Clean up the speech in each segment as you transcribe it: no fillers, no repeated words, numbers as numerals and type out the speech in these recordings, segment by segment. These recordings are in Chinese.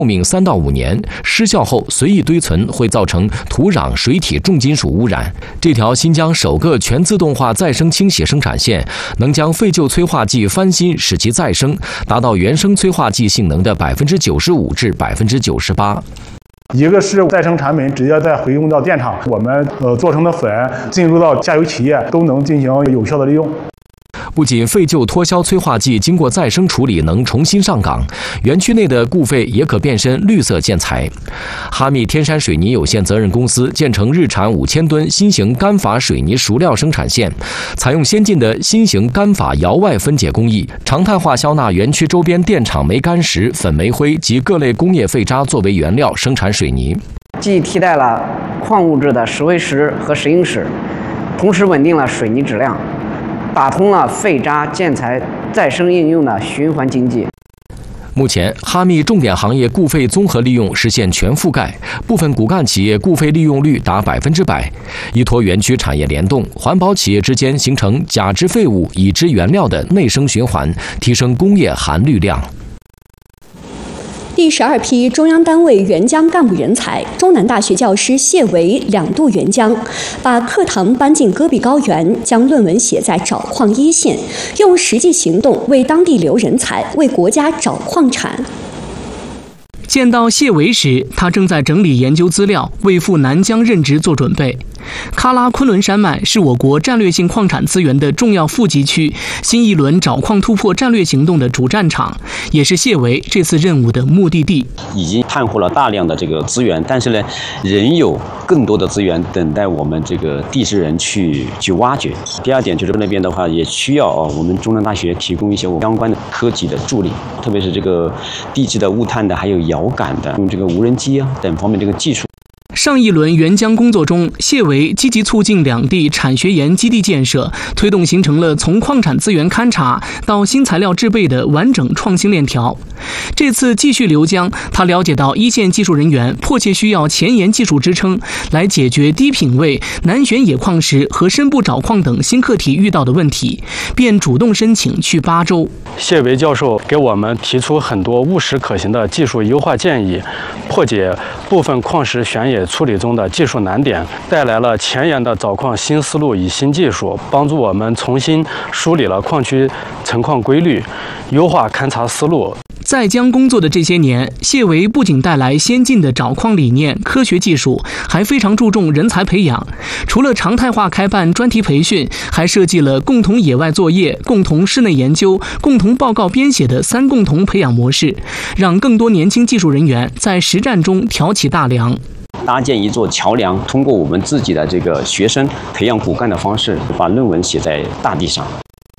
寿命3到5年，失效后随意堆存会造成土壤、水体重金属污染。这条新疆首个全自动化再生清洗生产线，能将废旧催化剂翻新，使其再生，达到原生催化剂性能的95%至98%。 一个是再生产品直接再回用到电厂，我们做成的粉进入到下游企业都能进行有效的利用。 不仅废旧脱硝催化剂经过再生处理能重新上岗，园区内的固废也可变身绿色建材。哈密天山水泥有限责任公司建成日产5000吨新型干法水泥熟料生产线，采用先进的新型干法窑外分解工艺，常态化消纳园区周边电厂煤矸石、粉煤灰及各类工业废渣作为原料生产水泥， 既替代了矿物质的石灰石和石英石，同时稳定了水泥质量，打通了废渣建材再生应用的循环经济。 目前，哈密重点行业固废综合利用实现全覆盖，部分骨干企业固废利用率达100%，依托园区产业联动，环保企业之间形成甲之废物、乙之原料的内生循环，提升工业含氯量。 第12批中央单位援疆干部人才，中南大学教师谢维2度援疆，把课堂搬进戈壁高原，将论文写在找矿一线，用实际行动为当地留人才，为国家找矿产。 见到谢维时，他正在整理研究资料，为赴南疆任职做准备。喀拉昆仑山脉是我国战略性矿产资源的重要富集区，新一轮找矿突破战略行动的主战场，也是谢维这次任务的目的地。 已经探获了大量的这个资源，但是呢，仍有更多的资源等待我们这个地质人去挖掘。第二点就是那边的话，也需要我们中南大学提供一些相关的科技的助力，特别是这个地质的、物探的，还有遥感的，用这个无人机等方面这个技术。 上一轮援疆工作中，谢维积极促进两地产学研基地建设，推动形成了从矿产资源勘察到新材料制备的完整创新链条。这次继续留疆，他了解到一线技术人员迫切需要前沿技术支撑，来解决低品位、难选野矿石和深部找矿等新课题遇到的问题，便主动申请去巴州。 谢维教授给我们提出很多务实可行的技术优化建议，破解部分矿石选野处理中的技术难点，带来了前沿的找矿新思路与新技术，帮助我们重新梳理了矿区成矿规律，优化勘察思路。 在疆工作的这些年，谢维不仅带来先进的找矿理念、科学技术，还非常注重人才培养。除了常态化开办专题培训，还设计了共同野外作业、共同室内研究、共同报告编写的3共同培养模式，让更多年轻技术人员在实战中挑起大梁。 搭建一座桥梁，通过我们自己的这个学生培养骨干的方式，把论文写在大地上。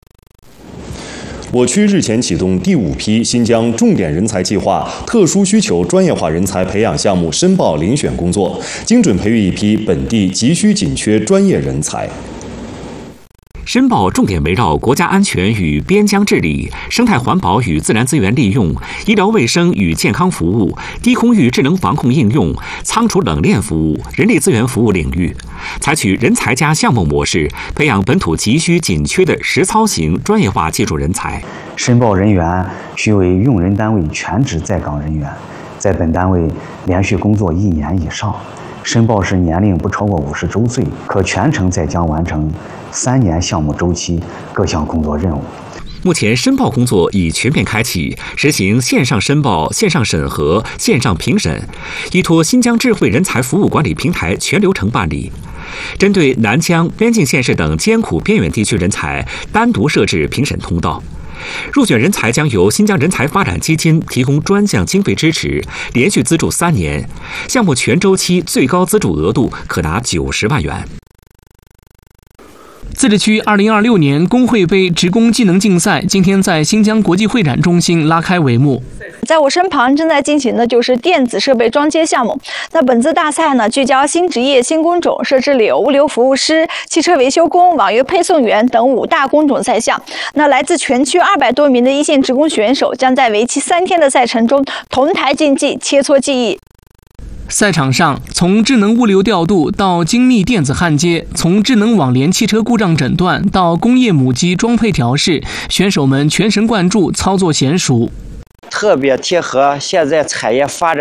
我区日前启动第5批新疆重点人才计划特殊需求专业化人才培养项目申报遴选工作，精准培育一批本地急需紧缺专业人才。 申报重点围绕国家安全与边疆治理、生态环保与自然资源利用、医疗卫生与健康服务、低空域智能防控应用、仓储冷链服务、人力资源服务领域，采取人才加项目模式，培养本土急需紧缺的实操型专业化技术人才。 申报人员须为用人单位全职在岗人员，在本单位连续工作1年以上，申报时年龄不超过50周岁，可全程在疆完成3年项目周期各项工作任务。 目前申报工作已全面开启，实行线上申报、线上审核、线上评审，依托新疆智慧人才服务管理平台全流程办理。针对南疆、边境县市等艰苦边远地区人才，单独设置评审通道。入选人才将由新疆人才发展基金提供专项经费支持，连续资助3年，项目全周期最高资助额度可达90万元。 自治区2026年工会杯职工技能竞赛今天在新疆国际会展中心拉开帷幕。 在我身旁正在进行的就是电子设备装接项目。那本次大赛呢，聚焦新职业、新工种，设置了物流服务师、汽车维修工、网约配送员等5大工种赛项。那来自全区200多名的一线职工选手将在为期3天的赛程中同台竞技，切磋技艺。 赛场上，从智能物流调度到精密电子焊接，从智能网联汽车故障诊断到工业母机装配调试，选手们全神贯注，操作娴熟。 特别贴合现在产业发展